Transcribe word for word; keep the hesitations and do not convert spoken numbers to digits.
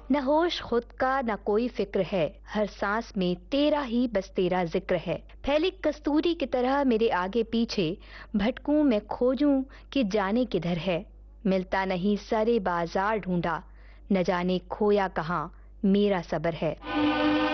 न होश खुद का न कोई फिक्र है, हर सांस में तेरा ही बस तेरा जिक्र है। फैली कस्तूरी की तरह मेरे आगे पीछे भटकूं मैं खोजूं कि जाने किधर है। मिलता नहीं सारे बाजार ढूंढा, न जाने खोया कहाँ मेरा सबर है।